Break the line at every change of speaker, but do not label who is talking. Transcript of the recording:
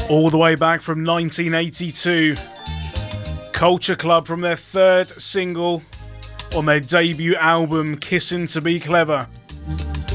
All the way back from 1982. Culture Club from their third single on their debut album, Kissin' to Be Clever.